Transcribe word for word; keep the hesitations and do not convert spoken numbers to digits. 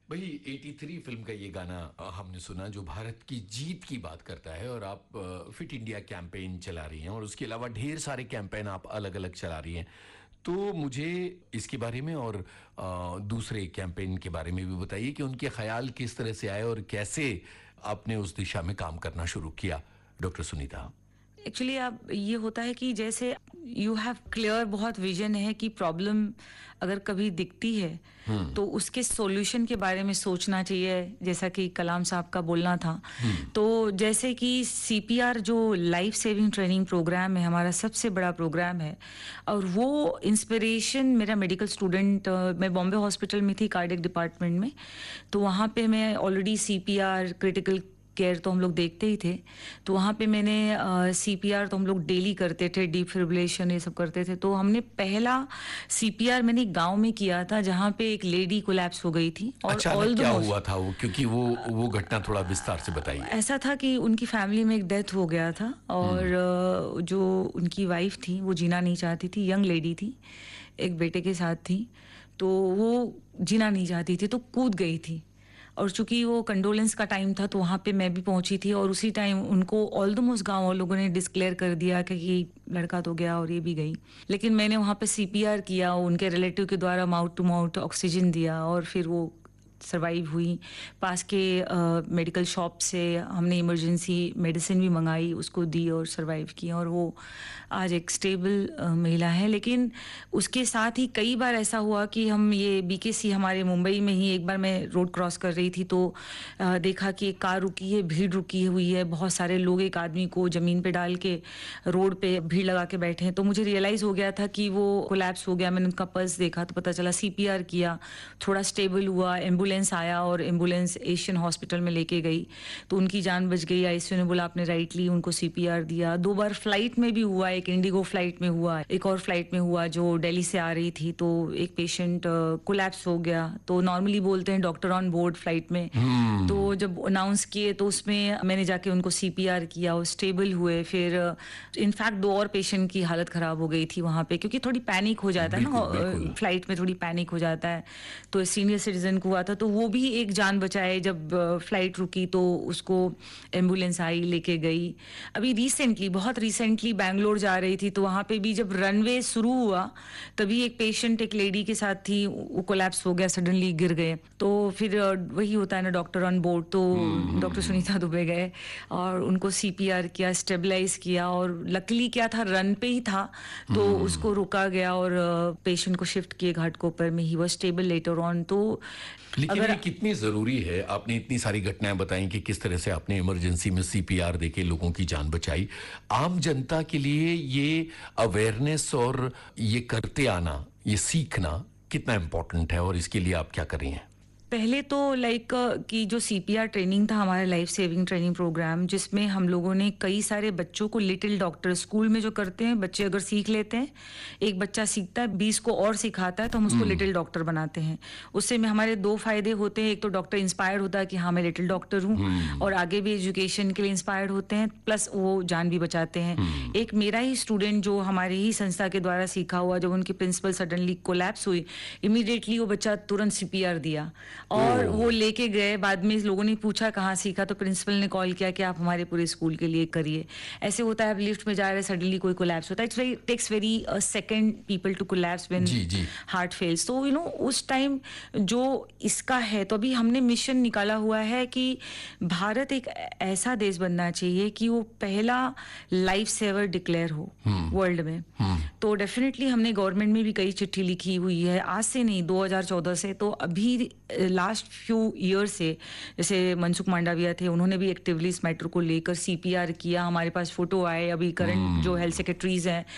भाई तिरासी फिल्म का ये गाना अ, हमने सुना जो भारत की जीत की बात करता है, और आप अ, फिट इंडिया कैंपेन चला रही हैं और उसके अलावा ढेर सारे कैंपेन आप अलग-अलग चला रही हैं। तो मुझे इसके बारे में और अ, दूसरे कैंपेन के बारे में भी बताइए कि उनके ख़्याल किस तरह से आए और कैसे आपने उस दिशा में काम करना शुरू किया, डॉक्टर सुनीता? एक्चुअली अब ये होता है कि जैसे यू हैव क्लियर बहुत विजन है कि प्रॉब्लम अगर कभी दिखती है हुँ, तो उसके सॉल्यूशन के बारे में सोचना चाहिए, जैसा कि कलाम साहब का बोलना था। हुँ, तो जैसे कि सीपीआर जो लाइफ सेविंग ट्रेनिंग प्रोग्राम है, हमारा सबसे बड़ा प्रोग्राम है, और वो इंस्पिरेशन मेरा मेडिकल स्टूडेंट, मैं बॉम्बे हॉस्पिटल में थी कार्डियक डिपार्टमेंट में, तो वहाँ पे मैं ऑलरेडी सीपीआर क्रिटिकल केयर तो हम लोग देखते ही थे। तो वहाँ पे मैंने सीपीआर तो हम लोग डेली करते थे, डीप फिब्रिलेशन ये सब करते थे। तो हमने पहला सीपीआर मैंने एक गांव में किया था जहाँ पे एक लेडी कोलैप्स हो गई थी, और अचानक ऑल द क्या मोस्ट हुआ था वो? क्योंकि वो वो घटना थोड़ा विस्तार से बताइए। ऐसा था कि उनकी फैमिली में एक डेथ हो गया था, और हुँ, अ, जो उनकी वाइफ थी वो जीना नहीं चाहती थी, यंग लेडी थी, एक बेटे के साथ थी। तो वो जीना नहीं चाहती थी तो कूद गई थी, और चूंकि वो कंडोलेंस का टाइम था तो वहाँ पे मैं भी पहुंची थी, और उसी टाइम उनको ऑलमोस्ट गांव वालों लोगों ने डिस्क्लेयर कर दिया कि ये लड़का तो गया और ये भी गई। लेकिन मैंने वहाँ पे सीपीआर किया, उनके रिलेटिव के द्वारा माउथ टू माउथ ऑक्सीजन दिया, और फिर वो सर्वाइव हुई। पास के मेडिकल शॉप से हमने इमरजेंसी मेडिसिन भी मंगाई, उसको दी और सर्वाइव की, और वो आज एक स्टेबल महिला है। लेकिन उसके साथ ही कई बार ऐसा हुआ कि हम ये बीकेसी हमारे मुंबई में ही, एक बार मैं रोड क्रॉस कर रही थी तो अ, देखा कि एक कार रुकी है, भीड़ रुकी हुई है, बहुत सारे लोग एक आदमी को ज़मीन पे डाल के रोड पे भीड़ लगा के बैठे हैं। तो मुझे रियलाइज़ हो गया था कि वो कोलैप्स हो गया। मैंने उनका पल्स देखा तो पता चला, सीपीआर किया, थोड़ा स्टेबल हुआ, एम्बुलेंस आया और एम्बुलेंस एशियन हॉस्पिटल में लेके गई, तो उनकी जान बच गई। आईसीयू ने बोला आपने राइटली उनको सीपीआर दिया। दो बार फ्लाइट में भी हुआ, एक इंडिगो फ्लाइट में हुआ, एक और फ्लाइट में हुआ जो दिल्ली से आ रही थी, तो एक पेशेंट कोलैप्स हो गया। तो नॉर्मली बोलते हैं डॉक्टर ऑन बोर्ड फ्लाइट में, हुँ, तो जब अनाउंस किए तो उसमें मैंने जाके उनको सीपीआर किया, वो स्टेबल हुए। फिर इनफैक्ट दो और पेशेंट की हालत खराब हो गई थी वहाँ पे, क्योंकि थोड़ी पैनिक हो जाता है बिल्कुल, बिल्कुल। ना, फ्लाइट में थोड़ी पैनिक हो जाता है। तो सीनियर सिटीजन को हुआ था, तो वो भी एक जान बचाए। जब फ्लाइट रुकी तो उसको एम्बुलेंस आई, लेके गई। अभी रिसेंटली, बहुत रिसेंटली बैंगलोर जा रही थी, तो वहाँ पे भी जब रनवे शुरू हुआ तभी एक पेशेंट एक लेडी के साथ थी, वो कोलैप्स हो गया, सडनली गिर गए। तो फिर अ, वही होता है ना, डॉक्टर ऑन बोर्ड, तो हुँ, हुँ, डॉक्टर हुँ। सुनीता दुबे गए और उनको सीपीआर किया, स्टेबलाइज किया, और लकीली क्या था, रन पे ही था, तो हुँ। उसको रोका गया और पेशेंट को शिफ्ट किए घाटकोपर में, he was stable later on. तो लेकिन अगर ये कितनी ज़रूरी है? आपने इतनी सारी घटनाएँ बताई कि किस तरह से आपने इमरजेंसी में सीपीआर देके लोगों की जान बचाई। आम जनता के लिए ये अवेयरनेस और ये करते आना, ये सीखना कितना इम्पोर्टेंट है, और इसके लिए आप क्या कर रही हैं? पहले तो लाइक कि जो सीपीआर ट्रेनिंग था हमारा लाइफ सेविंग ट्रेनिंग प्रोग्राम, जिसमें हम लोगों ने कई सारे बच्चों को लिटिल डॉक्टर स्कूल में जो करते हैं, बच्चे अगर सीख लेते हैं, एक बच्चा सीखता है, बीस को और सिखाता है, तो हम उसको हुँ, लिटिल डॉक्टर बनाते हैं। उससे में हमारे दो फायदे होते हैं, एक तो डॉक्टर इंस्पायर होता है कि हाँ मैं लिटिल डॉक्टर हूँ, हुँ, और आगे भी एजुकेशन के लिए इंस्पायर्ड होते हैं, प्लस वो जान भी बचाते हैं। हुँ। एक मेरा ही स्टूडेंट जो हमारे ही संस्था के द्वारा सीखा हुआ, जब उनकी प्रिंसिपल सडनली कोलैप्स हुई, इमीडिएटली वो बच्चा तुरंत सीपीआर दिया, और वो ओह! लेके गए। बाद में लोगों ने पूछा कहाँ सीखा, तो प्रिंसिपल ने कॉल किया कि आप हमारे पूरे स्कूल के लिए करिए। ऐसे होता है, आप लिफ्ट में जा रहे, सडनली कोई कोलैप्स होता है, it's very takes very second people to collapse when ji, ji. Heart fails. तो यू नो उस टाइम जो इसका है, तो अभी हमने मिशन निकाला हुआ है कि भारत एक ऐसा देश बनना चाहिए कि वो पहला लाइफ सेवर डिक्लेयर हो वर्ल्ड में। हुँ, तो डेफिनेटली हमने गवर्नमेंट में भी कई चिट्ठी लिखी हुई है, आज से नहीं, दो हज़ार चौदह से। तो अभी लास्ट फ्यू ईयर से, जैसे मनसुख मांडविया थे, उन्होंने भी एक्टिवली इस मैटर को लेकर सीपीआर किया, हमारे पास फोटो आए। अभी करंट जो हुँ। हेल्थ सेक्रेटरीज हैं